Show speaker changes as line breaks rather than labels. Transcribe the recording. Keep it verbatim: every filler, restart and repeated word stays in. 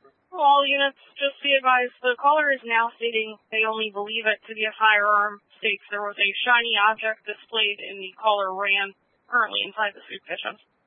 All units, just be advised, the caller is now stating they only believe it to be a firearm. States there was a shiny object displayed in the caller RAM currently inside the soup kitchen.